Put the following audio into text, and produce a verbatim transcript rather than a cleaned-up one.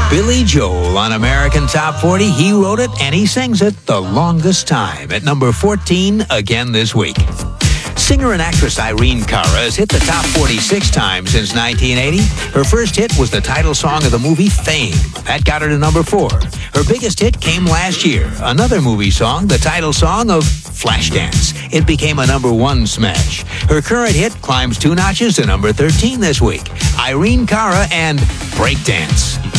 Billy Joel on American Top forty. He wrote it and he sings it The Longest Time at number fourteen again this week. Singer and actress Irene Cara has hit the top forty six times since nineteen eighty. Her first hit was the title song of the movie Fame. That got her to number four. Her biggest hit came last year, another movie song, the title song of Flashdance. It became a number one smash. Her current hit climbs two notches to number thirteen this week. Irene Cara and Breakdance.